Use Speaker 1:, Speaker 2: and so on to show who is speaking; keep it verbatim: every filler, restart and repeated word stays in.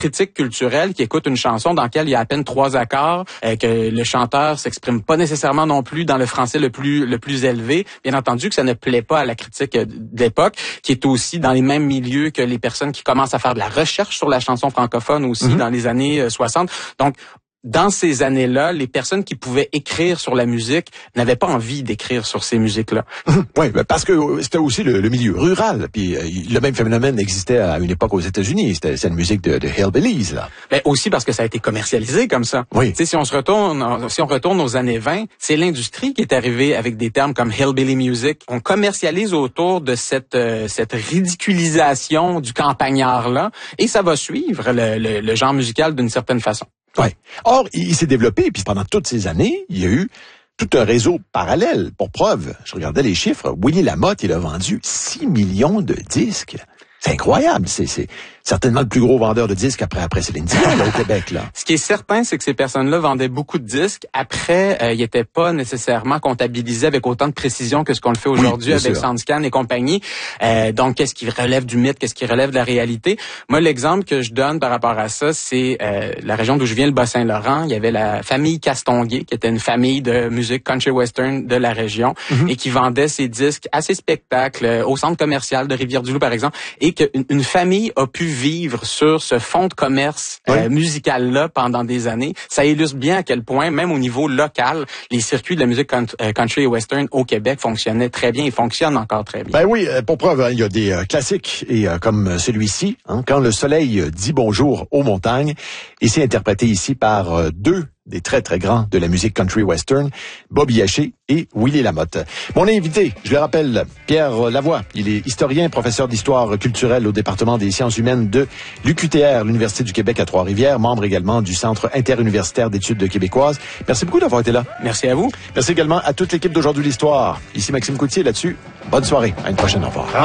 Speaker 1: critique culturelle qui écoute une chanson dans laquelle il y a à peine trois accords, euh, que le chanteur s'exprime pas nécessairement non plus dans le français le plus le plus élevé, bien entendu que ça ne plaît pas à la critique de l'époque, qui est aussi dans les mêmes milieux que les personnes qui commencent à faire de la recherche sur la chanson francophone aussi mm-hmm. dans les années soixante. Donc, dans ces années-là, les personnes qui pouvaient écrire sur la musique n'avaient pas envie d'écrire sur ces musiques-là.
Speaker 2: Oui, parce que c'était aussi le, le milieu rural. Puis euh, le même phénomène existait à une époque aux États-Unis. C'était cette musique de, de hillbillies, là.
Speaker 1: Ben aussi parce que ça a été commercialisé comme ça.
Speaker 2: Oui.
Speaker 1: Tu sais, si on se retourne, si on retourne aux années vingt, c'est l'industrie qui est arrivée avec des termes comme hillbilly music. On commercialise autour de cette euh, cette ridiculisation du campagnard-là, et ça va suivre le, le, le genre musical d'une certaine façon.
Speaker 2: Ouais. Or, il, il s'est développé, puis pendant toutes ces années, il y a eu tout un réseau parallèle. Pour preuve, je regardais les chiffres, Willie Lamotte, il a vendu six millions de disques. C'est incroyable, c'est, c'est certainement le plus gros vendeur de disques après après Céline Dion là, au Québec là.
Speaker 1: Ce qui est certain, c'est que ces personnes-là vendaient beaucoup de disques. Après, euh, ils n'étaient pas nécessairement comptabilisés avec autant de précision que ce qu'on le fait aujourd'hui oui, avec SoundScan et compagnie. Euh, donc, qu'est-ce qui relève du mythe, qu'est-ce qui relève de la réalité? Moi, l'exemple que je donne par rapport à ça, c'est euh, la région d'où je viens, le Bas-Saint-Laurent. Il y avait la famille Castonguay, qui était une famille de musique country western de la région, mm-hmm. et qui vendait ses disques à ses spectacles euh, au centre commercial de Rivière-du-Loup, par exemple, et qu'une une famille a pu vivre sur ce fonds de commerce oui. euh, musical-là pendant des années. Ça illustre bien à quel point, même au niveau local, les circuits de la musique country et western au Québec fonctionnaient très bien et fonctionnent encore très bien.
Speaker 2: Ben oui, pour preuve, hein, il y a des euh, classiques et euh, comme celui-ci, hein, Quand le soleil dit bonjour aux montagnes, ici interprété ici par euh, deux des très, très grands de la musique country western, Bobby Haché et Willie Lamotte. Mon invité, je le rappelle, Pierre Lavoie. Il est historien, professeur d'histoire culturelle au département des sciences humaines de l'U Q T R, l'Université du Québec à Trois-Rivières, membre également du Centre interuniversitaire d'études québécoises. Merci beaucoup d'avoir été là.
Speaker 1: Merci à vous.
Speaker 2: Merci également à toute l'équipe d'Aujourd'hui l'Histoire. Ici Maxime Coutier là-dessus. Bonne soirée. À une prochaine. Au revoir.